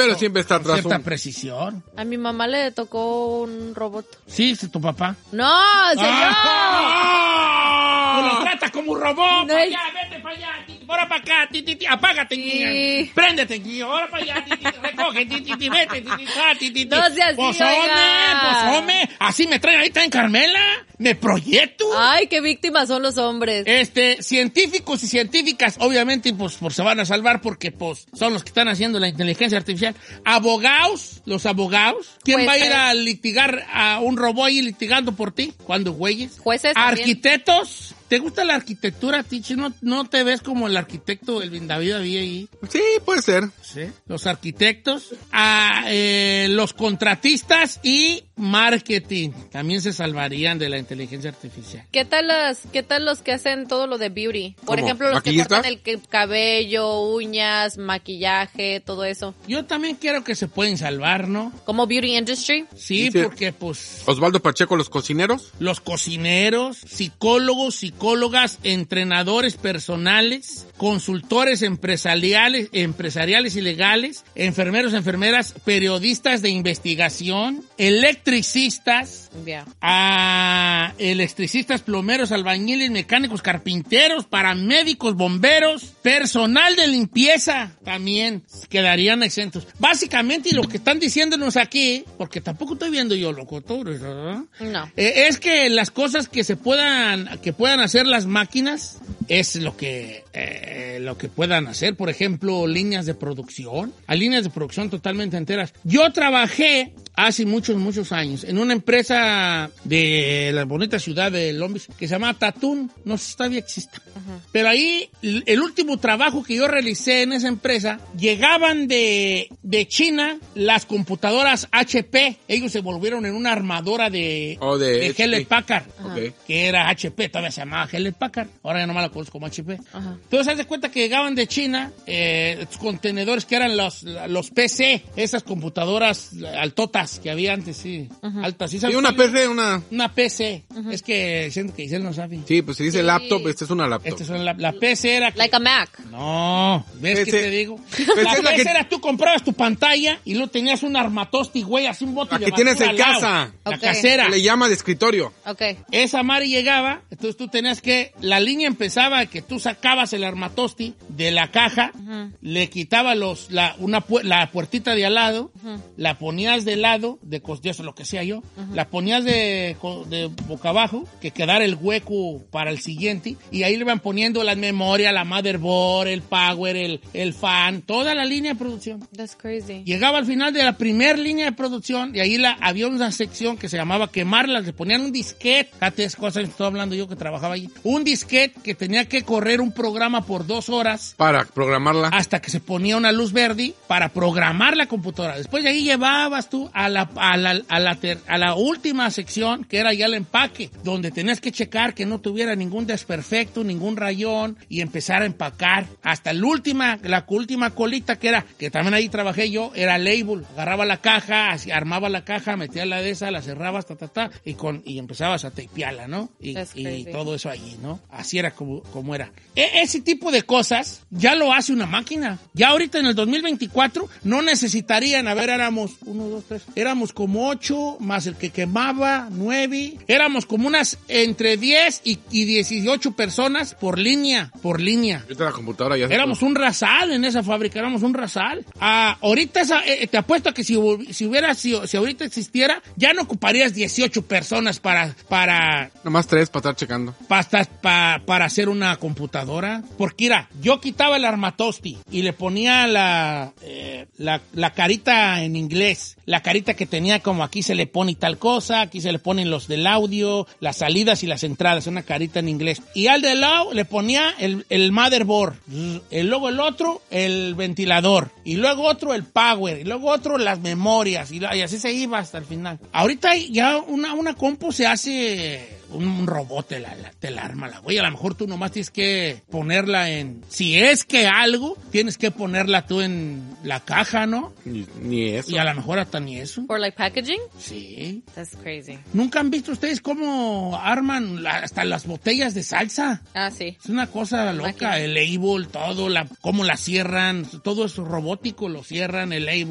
Pero siempre está atrás cierta precisión. A mi mamá le tocó un robot. Sí, es tu papá. ¡No, señor! ¡Tú lo tratas como un robot! No ¡Para es- allá, vete para allá! Ahora para acá, apágate, niña. Préndete, niño. Ahora para allá, recoge, vete, No sea así, Pues oiga. hombre, así me traen ahorita en Carmela. Me proyecto. Ay, qué víctimas son los hombres. Científicos y científicas, obviamente, pues se van a salvar porque, pues, son los que están haciendo la inteligencia artificial. Los abogados. ¿Quién va a ir a litigar a un robot ahí litigando por ti? ¿Cuándo, güeyes? Jueces también. Arquitectos. ¿Te gusta la arquitectura, Tichi? ¿No te ves como el arquitecto Elvin David ahí? Sí, puede ser. Sí. Los arquitectos, los contratistas y marketing también se salvarían de la inteligencia artificial. ¿Qué tal los que hacen todo lo de beauty? Por ¿Cómo? ejemplo, los que ¿Maquillistas? cortan el cabello, uñas, maquillaje, todo eso. Yo también quiero que se pueden salvar, ¿no? Como beauty industry. Sí, Dice- porque pues Osvaldo Pacheco, los cocineros. los cocineros, psicólogos, psicólogas, entrenadores personales, consultores empresariales y legales, enfermeros, enfermeras, periodistas de investigación, electricistas, Yeah. electricistas, plomeros, albañiles, mecánicos, carpinteros, paramédicos, bomberos, personal de limpieza también quedarían exentos. Básicamente, y lo que están diciéndonos aquí, porque tampoco estoy viendo yo locutores, ¿verdad? No. Es que las cosas que puedan hacer las máquinas es lo que puedan hacer. Por ejemplo, líneas de producción. Hay líneas de producción totalmente enteras. Yo trabajé hace muchos años en una empresa de la bonita ciudad de Long Beach que se llama Tatún. No sé si todavía existe. Pero ahí, el último trabajo que yo realicé en esa empresa, llegaban de China las computadoras HP. Ellos se volvieron en una armadora de HP. Hewlett Packard, Ok. que era HP, todavía se llamaba Hewlett Packard. Ahora ya nomás la conozco como HP. Ajá. Entonces, haz de cuenta que llegaban de China contenedores que eran los PC, esas computadoras altotas que había antes, sí. Altas. ¿Sí Y sabes una cuál es? PC, una... Una PC. Es que siento que Giselle no sabe. Sí, pues se dice Sí. laptop, esta es una laptop. Esta es la PC era... Like a Mac. No, ¿ves PC. qué te digo? PC La es la PC que- era tú comprabas tu pantalla y luego tenías un armatosti, güey, así un bote La de que tienes basura en al lado. casa. La Ok. casera. Se le llama de escritorio. Ok. Esa madre llegaba, entonces tú tenías que... La línea empezaba que tú sacabas el armatosti de la caja, le quitabas la puertita de al lado, la ponías de lado, de costillas o lo que sea yo, la ponías de boca abajo, que quedara el hueco para el siguiente, y ahí le iban poniendo la memoria, la motherboard, el power, el fan, toda la línea de producción. That's crazy. Llegaba al final de la primera línea de producción y ahí había una sección que se llamaba quemarlas. Le ponían un disquete. Fíjate, es cosas que estoy hablando yo que trabajaba allí. Un disquete que tenía que correr un programa por 2 horas Para programarla. hasta que se ponía una luz verde para programar la computadora. Después de ahí llevabas tú a la última sección, que era ya el empaque, donde tenías que checar que no tuviera ningún desperfecto, ningún rayón, y empezar a empacar. Hasta la última colita que también ahí trabajé yo, era label. Agarraba la caja, armaba la caja, metía la de esa, la cerrabas, y empezabas a tapearla, ¿no? Y todo eso allí, ¿no? Así era como era. Ese tipo de cosas ya lo hace una máquina. Ya ahorita en el 2024 no necesitarían, éramos 1, 2, 3, éramos como 8, más el que quemaba, 9. Éramos como unas entre 10 y 18 personas por línea. Ahorita la computadora ya se... Éramos un rasal en esa fábrica, éramos un rasal. Ahorita te apuesto a que si ahorita existiera, ya no ocuparías 18 personas para Nomás 3 para estar checando. para hacer una computadora. Porque mira, yo quitaba el armatosti y le ponía la carita en inglés. La carita que tenía como aquí se le pone tal cosa, aquí se le ponen los del audio, las salidas y las entradas, una carita en inglés. Y al del lado le ponía el motherboard. Luego el otro, el ventilador. Y luego otro, el power. Y luego otro, las memorias. Y así se iba hasta el final. Ahorita ya una compu se hace... Un robot te la arma la güey. A lo mejor tú nomás tienes que ponerla en... Si es que algo, tienes que ponerla tú en la caja, ¿no? Ni eso. Y a lo mejor hasta ni eso. For like packaging? Sí. That's crazy. ¿Nunca han visto ustedes cómo arman hasta las botellas de salsa? Ah, sí. Es una cosa loca. Máquina. El label, todo, cómo la cierran, todo eso robótico, lo cierran, el label.